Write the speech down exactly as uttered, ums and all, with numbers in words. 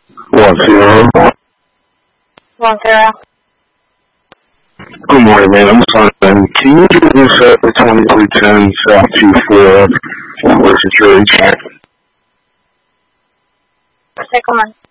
One zero. One zero. Good morning, man. I'm sorry. Can you do this at the twenty-three ten South Q four for security check? Second one.